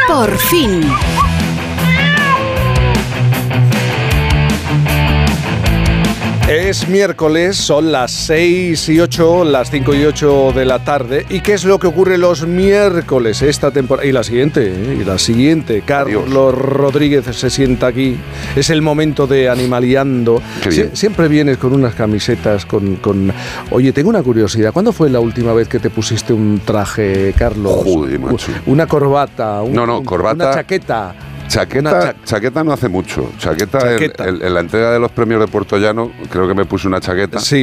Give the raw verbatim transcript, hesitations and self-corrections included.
Por fin. Es miércoles, son las seis y ocho, las cinco y ocho de la tarde. ¿Y qué es lo que ocurre los miércoles esta temporada? Y la siguiente, ¿eh? y la siguiente. Carlos Adiós. Rodríguez se sienta aquí. Es el momento de Animaliando. Sie- siempre vienes con unas camisetas con, con... Oye, tengo una curiosidad. ¿Cuándo fue la última vez que te pusiste un traje, Carlos? Joder, macho. Una corbata. Un, no, no, corbata. Una chaqueta. Chaqueta, cha- chaqueta no hace mucho. Chaqueta, chaqueta. En, en, en la entrega de los premios de Puerto Llano, creo que me puse una chaqueta. Sí.